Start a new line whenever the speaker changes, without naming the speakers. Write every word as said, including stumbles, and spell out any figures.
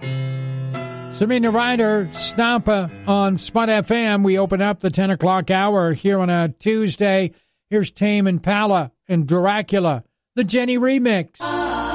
Sabina Ryder, Stampa on Spot F M. We open up the ten o'clock hour here on a Tuesday. Here's Tame Impala and Dracula, the Jenny remix.